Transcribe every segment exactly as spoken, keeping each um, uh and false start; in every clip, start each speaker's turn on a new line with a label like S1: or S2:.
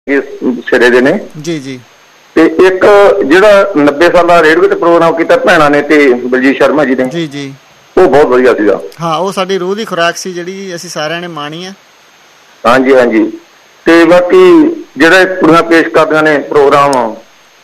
S1: ਸਿਰੇ ਦੇ ਨੇ
S2: ਜੀ ਜੀ।
S1: ਤੇ ਇੱਕ ਜਿਹੜਾ ਨੱਬੇ ਸਾਲਾ ਰੇਡੀਓ ਤੇ ਪ੍ਰੋਗਰਾਮ ਕੀਤਾ ਭੈਣਾਂ ਨੇ ਤੇ ਬਲਜੀਤ ਸ਼ਰਮਾ ਜੀ ਨੇ,
S2: ਜੀ ਜੀ,
S1: ਉਹ ਬਹੁਤ ਵਧੀਆ ਸੀਗਾ।
S2: ਹਾਂ, ਉਹ ਸਾਡੀ ਰੂਹ ਦੀ ਖੁਰਾਕ ਸੀ ਜਿਹੜੀ ਅਸੀਂ ਸਾਰਿਆਂ ਨੇ ਮਾਣੀ ਆ।
S1: ਹਾਂਜੀ ਹਾਂਜੀ। ਤੇ ਬਾਕੀ ਜਿਹੜੇ ਕੁੜੀਆਂ ਪੇਸ਼ ਕਰਦੀਆਂ ਨੇ ਪ੍ਰੋਗਰਾਮ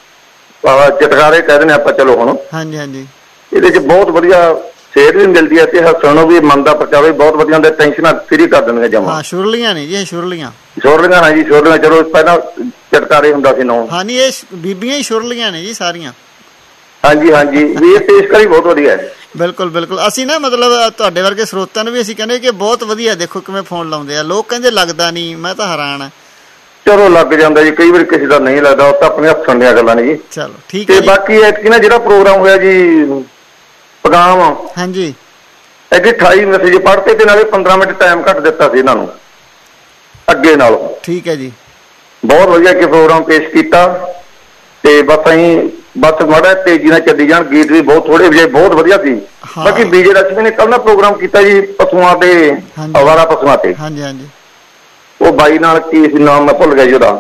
S1: ਚਟਕਾਰੇ ਕਹਿ ਦਿੰਦੇ ਆਪਾਂ, ਚਲੋ ਹੁਣ
S2: ਹਾਂਜੀ ਹਾਂਜੀ,
S1: ਇਹਦੇ ਚ ਬਹੁਤ ਵਧੀਆ ਸੇਧ ਵੀ ਮਿਲਦੀ ਹੈ ਤੇ ਹੱਸਣ ਨੂੰ ਵੀ, ਮਨ ਦਾ ਪਰਚਾਵਾ ਵੀ ਬਹੁਤ ਵਧੀਆ ਹੁੰਦਾ। ਟੈਨਸ਼ਨਾਂ ਫਰੀ ਕਰ ਦਿੰਦੀਆਂ ਜਮਾਂ।
S2: ਹਾਂ, ਸੁਰਲੀਆਂ ਨੇ ਜੀ ਇਹ, ਸੁਰਲੀਆਂ
S1: ਸੁਰਲੀਆਂ ਨਾ ਜੀ, ਸੁਰਲੀਆਂ ਚਲੋ ਪਹਿਲਾਂ ਚਟਕਾਰੇ ਹੁੰਦਾ ਸੀ ਨੌ।
S2: ਹਾਂ ਨਹੀਂ, ਇਹ ਬੀਬੀਆਂ ਹੀ ਸੁਰਲੀਆਂ ਨੇ ਜੀ ਸਾਰੀਆਂ।
S1: ਹਾਂਜੀ ਹਾਂਜੀ, ਵੀ ਇਹ ਪੇਸ਼ਕਾਰੀ ਬਹੁਤ ਵਧੀਆ ਹੈ।
S2: ਬਿਲਕੁਲ ਬਿਲਕੁਲ। ਅਸੀਂ ਨਾ ਮਤਲਬ ਤੁਹਾਡੇ ਵਰਗੇ ਸਰੋਤਿਆਂ ਨੂੰ ਵੀ ਅਸੀਂ ਕਹਿੰਦੇ ਕਿ ਬਹੁਤ ਵਧੀਆ, ਦੇਖੋ ਕਿਵੇਂ ਫੋਨ ਲਾਉਂਦੇ ਆ ਲੋਕ, ਕਹਿੰਦੇ ਲੱਗਦਾ ਨਹੀਂ। ਮੈਂ ਤਾਂ ਹੈਰਾਨ ਆ।
S1: ਚਲੋ ਲੱਗ ਜਾਂਦਾ ਜੀ, ਕਈ ਵਾਰੀ ਕਿਸੇ ਦਾ ਨਹੀਂ ਲੱਗਦਾ, ਉਹ ਤਾਂ ਆਪਣੇ ਹੱਥਾਂ ਦੀਆਂ ਗੱਲਾਂ ਨੇ ਜੀ।
S2: ਚਲੋ ਠੀਕ ਹੈ।
S1: ਤੇ ਬਾਕੀ ਐਤਕੀ ਨਾ ਜਿਹੜਾ ਪ੍ਰੋਗਰਾਮ ਹੋਇਆ ਜੀ ਪਗਾਮ,
S2: ਹਾਂਜੀ,
S1: ਐਤਕੀ ਅਠਾਈ ਮੈਸੇਜ ਪੜ੍ਹਤੇ ਤੇ ਨਾਲੇ ਪੰਦਰਾਂ ਮਿੰਟ ਟਾਈਮ ਘੱਟ ਦਿੱਤਾ ਸੀ ਇਹਨਾਂ ਨੂੰ ਅੱਗੇ ਨਾਲੋਂ।
S2: ਠੀਕ ਹੈ ਜੀ,
S1: ਬਹੁਤ ਵਧੀਆ ਕਿ ਪ੍ਰੋਗਰਾਮ ਪੇਸ਼ ਕੀਤਾ। ਤੇ ਬਸ ਅਸੀਂ ਬਸ ਮਾੜਾ ਤੇਜ਼ੀ ਨਾਲ ਚੱਲੀ ਜਾਣ, ਗੀਤ ਵੀ ਬਹੁਤ ਥੋੜੇ ਵਜੇ ਬਹੁਤ ਵਧੀਆ ਸੀ। ਬਾਕੀ ਵਿਜੇ ਲక్ష్ਮੀ ਨੇ ਕੱਲ੍ਹ ਨਾ ਪ੍ਰੋਗਰਾਮ ਕੀਤਾ ਜੀ ਪਸ਼ੂਆਂ ਤੇ, ਅਵਾਰਾ ਪਸ਼ੂਆਂ ਤੇ। ਹਾਂਜੀ ਹਾਂਜੀ, ਉਹ ਬਾਈ ਨਾਲ ਕੀ ਸੀ ਨਾਮ, ਮੈਂ ਭੁੱਲ ਗਿਆ ਜੀ ਉਹਦਾ।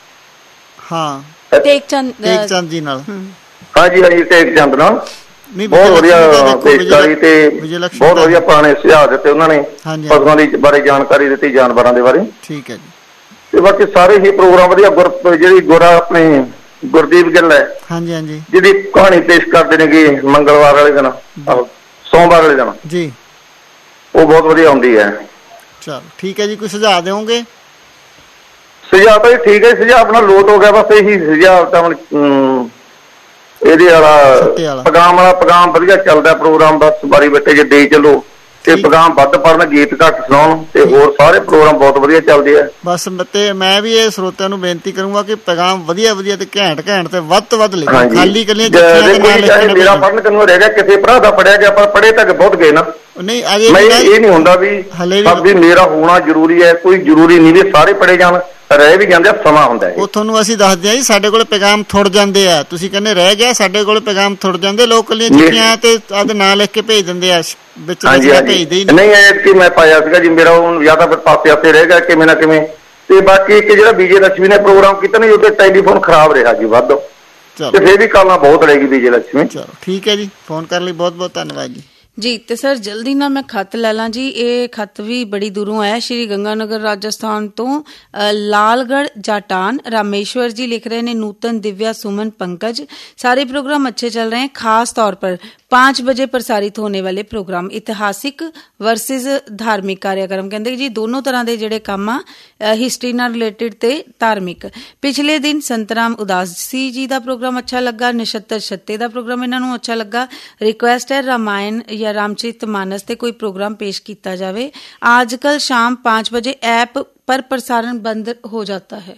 S2: ਹਾਂ, ਟੇਕ ਚੰਦ, ਟੇਕ ਚੰਦ ਜੀ ਨਾਲ। ਹਾਂਜੀ
S1: ਹਾਂਜੀ, ਟੇਕ ਚੰਦ ਨਾਲ ਬਹੁਤ ਵਧੀਆ ਪੇਸ਼ਕਾਰੀ ਤੇ ਬਹੁਤ ਵਧੀਆ ਪੁਰਾਣੇ ਸੁਝਾਅ ਦਿੱਤੇ ਉਹਨਾਂ ਨੇ, ਪਸ਼ੂਆਂ ਦੀ ਬਾਰੇ ਜਾਣਕਾਰੀ ਦਿੱਤੀ, ਜਾਨਵਰਾਂ ਦੇ ਬਾਰੇ। ਠੀਕ ਹੈ ਜੀ। ਤੇ ਬਾਕੀ ਸਾਰੇ ਹੀ ਪ੍ਰੋਗਰਾਮ ਵਧੀਆ। ਗੁਰ ਜਿਹੜੀ ਗੁਰਾ ਆਪਣੇ ਗੁਰਦੀਪ ਗਿੱਲ ਹੈ, ਹਾਂਜੀ ਹਾਂਜੀ, ਜਿਹਦੀ ਕਹਾਣੀ ਪੇਸ਼ ਕਰਦੇ ਨੇਗੇ ਮੰਗਲਵਾਰ ਵਾਲੇ ਦਿਨ, ਸੋਮਵਾਰ ਵਾਲੇ ਦਿਨ ਜੀ, ਉਹ ਬਹੁਤ ਵਧੀਆ ਹੁੰਦੀ ਹੈ। ਚਲੋ ਠੀਕ ਹੈ ਜੀ। ਕੋਈ ਸੁਝਾਅ ਦਿਓਗੇ? ਸੁਝਾਅ ਤਾਂ ਠੀਕ ਹੈ, ਸੁਝਾਅ ਆਪਣਾ ਲੋਟ ਹੋ ਗਿਆ। ਬਸ ਇਹੀ ਸੁਝਾਅ ਤਾਂ ਇਹਦੇ ਵਾਲਾ ਪਗਾਮ ਵਾਲਾ, ਪਗਾਮ ਵਧੀਆ ਚੱਲਦਾ ਪ੍ਰੋਗਰਾਮ, ਬਸ ਬਾਰੀ ਬੱਟੇ ਜੇ ਦੇ ਚਲੋ ਤੇ ਪਗਾਮ ਵੱਧ ਪੜਨ, ਗੀਤ ਘੱਟ ਸੁਣਾਉਣ, ਤੇ ਹੋਰ ਸਾਰੇ ਪ੍ਰੋਗਰਾਮ ਬਹੁਤ ਵਧੀਆ ਚੱਲਦੇ ਆ। ਬਸ ਤੇ ਮੈਂ ਵੀ ਇਹ ਸਰੋਤਿਆਂ ਨੂੰ ਬੇਨਤੀ ਕਰੂੰਗਾ ਕਿ ਪੈਗਾਮ ਵਧੀਆ ਵਧੀਆ ਤੇ ਘੈਂਟ ਘੈਂਟ ਤੇ ਵੱਧ ਤੋਂ ਵੱਧ ਲਿਖੋ। ਖਾਲੀ ਕੱਲੀਆਂ ਮੇਰਾ ਪੜਨ ਕਿਨੂੰ ਰਹਿ ਗਿਆ, ਕਿਸੇ ਭਰਾ ਦਾ ਪੜਿਆ ਗਿਆ, ਪਰ ਪੜੇ ਤੱਕ ਬਹੁਤ ਗਏ ਨਾ। ਨਹੀਂ, ਅਜੇ ਇਹ ਨੀ ਹੁੰਦਾ ਵੀ ਵੀ ਮੇਰਾ ਹੋਣਾ ਜ਼ਰੂਰੀ ਹੈ, ਕੋਈ ਜ਼ਰੂਰੀ ਨਹੀਂ ਵੀ ਸਾਰੇ ਪੜੇ ਜਾਣ, ਰਹਿ ਵੀ ਜਾਂਦੇ, ਸਮਾਂ ਹੁੰਦਾ। ਉਹ ਤੁਹਾਨੂੰ ਅਸੀਂ ਦੱਸਦੇ ਹਾਂ ਜੀ, ਸਾਡੇ ਕੋਲ ਪੈਗਾਮ ਥੁੜ ਜਾਂਦੇ ਆ। ਤੁਸੀਂ ਕਹਿੰਦੇ ਰਹਿ ਗਿਆ, ਸਾਡੇ ਕੋਲ ਪੈਗਾਮ ਥੁੜ ਜਾਂਦੇ। ਲੋਕ ਕੱਲੀਆਂ ਚਿੱਠੀਆਂ ਤੇ ਆਪਦੇ ਨਾਂ ਲਿਖ ਕੇ ਭੇਜ ਦਿੰਦੇ ਆ ਵਿੱਚ, ਭੇਜਦੇ ਹੀ ਨਹੀਂ। ਐਤਕੀ ਮੈਂ ਪਾਇਆ ਸੀਗਾ ਜੀ, ਮੇਰਾ ਉਹ ਜਾਂ ਤਾਂ ਫਿਰ ਪਾਸੇ ਆਸੇ ਰਹਿ ਗਿਆ ਕਿਵੇਂ ਨਾ ਕਿਵੇਂ। ਤੇ ਬਾਕੀ ਇੱਕ ਜਿਹੜਾ ਵਿਜੇ ਲక్ష్ਮੀ ਨੇ ਪ੍ਰੋਗਰਾਮ ਕੀਤਾ ਨਾ, ਉਹਦੇ ਟੈਲੀਫੋਨ ਖਰਾਬ ਰਿਹਾ ਜੀ ਵੱਧ, ਤੇ ਫਿਰ ਵੀ ਕਾਲਾਂ ਬਹੁਤ ਰਹੇਗੀ ਵਿਜੇ ਲక్ష్ਮੀ। ਚਲੋ ਠੀਕ ਹੈ ਜੀ, ਫੋਨ ਕਰਨ ਲਈ ਬਹੁਤ ਬਹੁਤ ਧੰਨਵਾਦ ਜੀ।
S3: ਜੀ। ਤੇ ਸਰ ਜਲਦੀ ਨਾਲ ਮੈਂ ਖੱਤ ਲੈ ਲਾਂ ਜੀ। ਇਹ ਖੱਤ ਵੀ ਬੜੀ ਦੂਰੋਂ ਆਇਆ, ਸ਼੍ਰੀ ਗੰਗਾਨਗਰ ਰਾਜਸਥਾਨ ਤੋਂ ਲਾਲਗੜ੍ਹ ਜਾਟਾਨ ਰਾमेश्वर जी लिख रहे हैं, नूतन दिव्या सुमन पंकज, सारे प्रोग्राम अच्छे चल रहे हैं। खास तौर पर पांच बजे प्रसारित होने वाले प्रोग्राम इतिहासिक वर्सेज धार्मिक कार्यक्रम, कहते जी दोनों तरह के जिहड़े काम आ हिस्टरी नाल रिलेटिड ते धार्मिक। पिछले दिन संतराम उदासी जी का प्रोग्राम अच्छा लगा, नछत्तर छत्ते का प्रोग्राम इन्हां नूं अच्छा लगा। रिक्वेस्ट है रामायण या रामचरित मानस ते कोई प्रोग्राम पेश किया जाए। आजकल शाम पांच बजे ऐप पर प्रसारण बंद हो जाता है।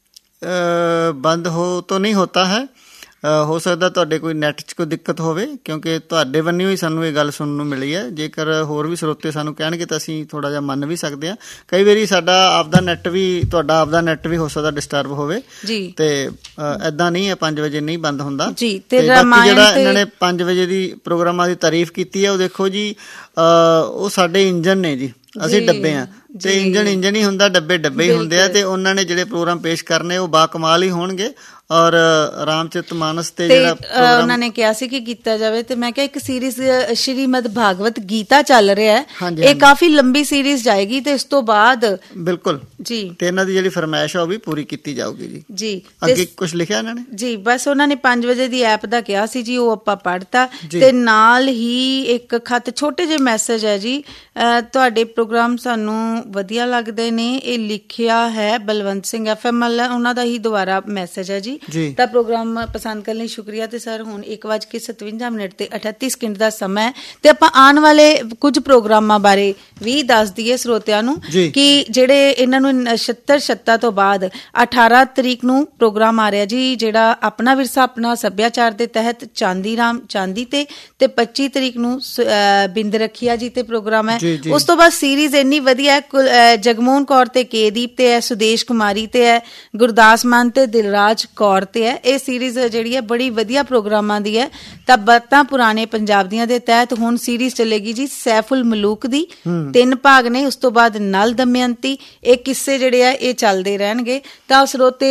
S2: आ, बंद हो तो नहीं होता है, ਹੋ ਸਕਦਾ ਤੁਹਾਡੇ ਕੋਈ ਨੈੱਟ 'ਚ ਕੋਈ ਦਿੱਕਤ ਹੋਵੇ, ਕਿਉਂਕਿ ਤੁਹਾਡੇ ਵੱਲੋਂ ਹੀ ਸਾਨੂੰ ਇਹ ਗੱਲ ਸੁਣਨ ਨੂੰ ਮਿਲੀ ਹੈ। ਜੇਕਰ ਹੋਰ ਵੀ ਸਰੋਤੇ ਸਾਨੂੰ ਕਹਿਣਗੇ ਤਾਂ ਅਸੀਂ ਥੋੜ੍ਹਾ ਜਿਹਾ ਮੰਨ ਵੀ ਸਕਦੇ ਹਾਂ। ਕਈ ਵਾਰੀ ਸਾਡਾ ਆਪਦਾ ਨੈੱਟ ਵੀ, ਤੁਹਾਡਾ ਆਪਦਾ ਨੈੱਟ ਵੀ ਹੋ ਸਕਦਾ ਡਿਸਟਰਬ ਹੋਵੇ ਜੀ। ਤੇ ਏਦਾਂ ਨਹੀਂ ਹੈ, ਪੰਜ ਵਜੇ ਨਹੀਂ ਬੰਦ ਹੁੰਦਾ ਜੀ। ਤੇ ਬਾਕੀ ਜਿਹੜਾ ਇਹਨਾਂ ਨੇ ਪੰਜ ਵਜੇ ਦੀ ਪ੍ਰੋਗਰਾਮਾਂ ਦੀ ਤਾਰੀਫ ਕੀਤੀ ਹੈ, ਉਹ ਦੇਖੋ ਜੀ, ਉਹ ਸਾਡੇ ਇੰਜਨ ਨੇ ਜੀ, ਅਸੀਂ ਡੱਬੇ ਹਾਂ। ਤੇ ਇੰਜਨ ਇੰਜਨ ਹੀ ਹੁੰਦਾ, ਡੱਬੇ ਡੱਬੇ ਹੀ ਹੁੰਦੇ ਆ। ਤੇ ਉਹਨਾਂ ਨੇ ਜਿਹੜੇ ਪ੍ਰੋਗਰਾਮ ਪੇਸ਼ ਕਰਨੇ ਉਹ ਬਾ ਕਮਾਲ ਹੀ ਹੋਣਗੇ। ਔਰ ਰਾਮਚਰਿਤ ਮਾਨਸ ਤੇ ਜਿਹੜਾ
S3: ਉਹਨਾਂ ਨੇ ਕਿਹਾ ਸੀ ਕਿ ਕੀਤਾ ਜਾਵੇ, ਤੇ ਮੈਂ ਕਿਹਾ ਇੱਕ ਸੀਰੀਜ਼ ਸ਼੍ਰੀਮਦ ਭਾਗਵਤ ਗੀਤਾ ਚੱਲ ਰਿਹਾ ਹੈ, ਇਹ ਕਾਫੀ ਲੰਬੀ ਸੀਰੀਜ਼ ਜਾਏਗੀ ਤੇ ਇਸ ਤੋਂ ਬਾਅਦ ਬਿਲਕੁਲ ਜੀ, ਤੇ ਇਹਨਾਂ ਦੀ ਜਿਹੜੀ ਫਰਮਾਇਸ਼ ਆ ਉਹ ਵੀ ਪੂਰੀ ਕੀਤੀ ਜਾਊਗੀ ਜੀ। ਜੀ ਅੱਗੇ ਕੁਝ ਲਿਖਿਆ ਇਹਨਾਂ ਨੇ ਜੀ? ਬਸ ਉਹਨਾਂ ਨੇ ਪੰਜ ਵਜੇ ਦੀ ਐਪ ਦਾ ਕਿਹਾ ਸੀ ਜੀ, ਉਹ ਆਪਾਂ ਪੜ੍ਹਤਾ। ਤੇ ਨਾਲ ਹੀ ਇੱਕ ਖੱਤ, ਛੋਟੇ ਜਿਹੇ ਮੈਸੇਜ ਹੈ ਜੀ, ਤੁਹਾਡੇ ਪ੍ਰੋਗਰਾਮ ਸਾਨੂੰ ਵਧੀਆ ਲੱਗਦੇ ਨੇ, ਇਹ ਲਿਖਿਆ ਹੈ ਬਲਵੰਤ ਸਿੰਘ ਐਫ ਐਮ ਵਾਲਾ, ਉਹਨਾਂ ਦਾ ਹੀ ਦੁਬਾਰਾ ਮੈਸੇਜ ਹੈ ਜੀ। ਤਾਂ ਪ੍ਰੋਗਰਾਮ ਪਸੰਦ ਕਰਨ ਲਈ ਸ਼ੁਕਰੀਆ। ਤੇ ਸਰ ਹੁਣ ਇੱਕ ਵੱਜ ਕੇ ਸਤਵੰਜਾ ਮਿੰਟ ਤੇ ਅਠੱਤੀ ਸਕਿੰਟ ਦਾ ਸਮਾਂ ਹੈ, ਤੇ ਆਪਾਂ ਆਉਣ ਵਾਲੇ ਕੁਝ ਪ੍ਰੋਗਰਾਮਾਂ ਬਾਰੇ ਵੀ ਦੱਸ ਦਈਏ ਸਰੋਤਿਆਂ ਨੂੰ ਕਿ ਜਿਹੜੇ ਇਹਨਾਂ ਨੂੰ ਨਛੱਤਰ ਛੱਤਾ ਤੋਂ ਬਾਅਦ ਅਠਾਰਾਂ ਤਰੀਕ ਨੂੰ ਪ੍ਰੋਗਰਾਮ ਆ ਰਿਹਾ ਜੀ, ਜਿਹੜਾ ਆਪਣਾ ਵਿਰਸਾ ਆਪਣਾ ਸੱਭਿਆਚਾਰ ਦੇ ਤਹਿਤ ਚਾਂਦੀ ਰਾਮ ਚਾਂਦੀ ਤੇ ਤੇ ਪੱਚੀ ਤਰੀਕ ਨੂੰ ਬਿੰਦ ਰੱਖਿਆ ਜੀ ਤੇ ਪ੍ਰੋਗਰਾਮ ਹੈ। ਉਸ ਤੋਂ ਬਾਅਦ ਸੀਰੀਜ਼ ਇੰਨੀ ਵਧੀਆ ਹੈ, ਜਗਮੋਹਨ ਕੌਰ ਤੇ ਕੇਦੀਪ ਤੇ ਹੈ, ਸੁਦੇਸ਼ ਕੁਮਾਰੀ ਤੇ ਹੈ, ਗੁਰਦਾਸ ਮਾਨ ਤੇ ਦਿਲਰਾਜ ਕੌਰ ਤੇ ਹੈ। ਇਹ ਸੀਰੀਜ਼ ਜਿਹੜੀ ਹੈ ਬੜੀ ਵਧੀਆ ਪ੍ਰੋਗਰਾਮਾਂ ਦੀ ਹੈ। ਤਾਂ ਬਾਤਾਂ ਪੁਰਾਣੇ ਪੰਜਾਬ ਦੀਆਂ ਦੇ ਤਹਿਤ ਹੁਣ ਸੀਰੀਜ਼ ਚੱਲੇਗੀ ਜੀ ਸੈਫੁਲ ਮਲੂਕ ਦੀ, ਤਿੰਨ ਭਾਗ ਨੇ। ਉਸ ਤੋਂ ਬਾਅਦ ਨਲ ਦਮਯੰਤੀ, ਇਹ ਕਿੱਸੇ ਜਿਹੜੇ ਆ ਇਹ ਚੱਲਦੇ ਰਹਿਣਗੇ। ਤਾਂ ਸਰੋਤੇ